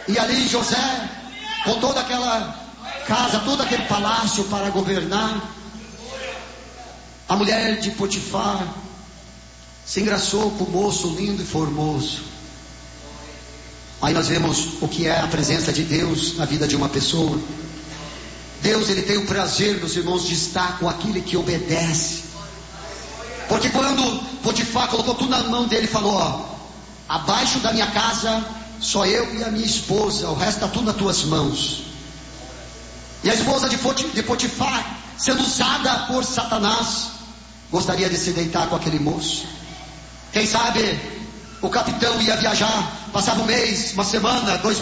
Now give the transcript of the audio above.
E ali José, com toda aquela casa, todo aquele palácio para governar, a mulher de Potifar se engraçou com o moço lindo e formoso. Aí nós vemos o que é a presença de Deus na vida de uma pessoa. Deus, ele tem o prazer, meus irmãos, de estar com aquele que obedece. Porque quando Potifar colocou tudo na mão dele, falou: ó, abaixo da minha casa só eu e a minha esposa, o resto está tudo nas tuas mãos. E a esposa de Potifar, sendo usada por Satanás, gostaria de se deitar com aquele moço. Quem sabe o capitão ia viajar, passava um mês, uma semana, 2